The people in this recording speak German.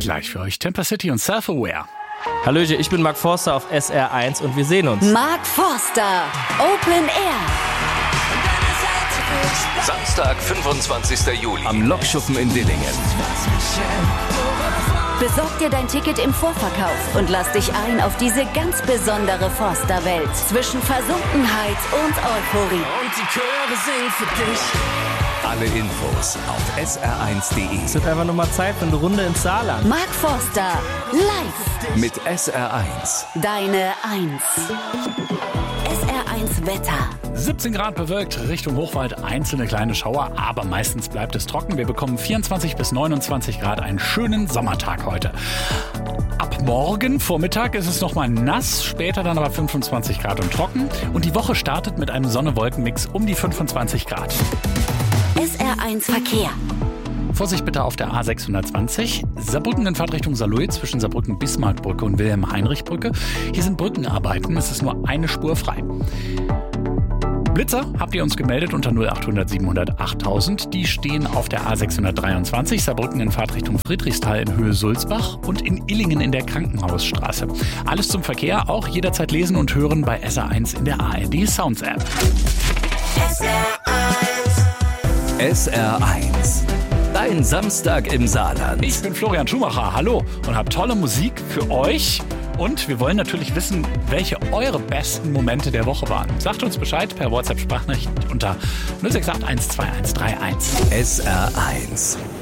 gleich für euch Temper City und Self-Aware. Hallöchen, ich bin Mark Forster auf SR1 und wir sehen uns. Mark Forster, Open Air. Samstag, 25. Juli am Lokschuppen in Dillingen. Besorg dir dein Ticket im Vorverkauf und lass dich ein auf diese ganz besondere Forster-Welt zwischen Versunkenheit und Euphorie. Und die Chöre singen für dich. Alle Infos auf sr1.de. Es wird einfach nur mal Zeit für eine Runde ins Saarland. Mark Forster, live. Mit SR1. Deine 1. SR1 Wetter. 17 Grad bewölkt, Richtung Hochwald einzelne kleine Schauer, aber meistens bleibt es trocken. Wir bekommen 24 bis 29 Grad, einen schönen Sommertag heute. Ab morgen Vormittag ist es nochmal nass, später dann aber 25 Grad und trocken. Und die Woche startet mit einem Sonne-Wolken-Mix um die 25 Grad. SR1 Verkehr. Vorsicht bitte auf der A620. Saarbrücken in Fahrtrichtung Saarlouis zwischen Saarbrücken-Bismarckbrücke und Wilhelm-Heinrich-Brücke. Hier sind Brückenarbeiten, es ist nur eine Spur frei. Blitzer habt ihr uns gemeldet unter 0800 700 8000. Die stehen auf der A623, Saarbrücken in Fahrtrichtung Friedrichsthal in Höhe Sulzbach und in Illingen in der Krankenhausstraße. Alles zum Verkehr, auch jederzeit lesen und hören bei SR1 in der ARD Sounds App. SR1. Dein Samstag im Saarland. Ich bin Florian Schumacher, hallo, und habe tolle Musik für euch. Und wir wollen natürlich wissen, welche eure besten Momente der Woche waren. Sagt uns Bescheid per WhatsApp-Sprachnachricht unter 0681 2131. SR1.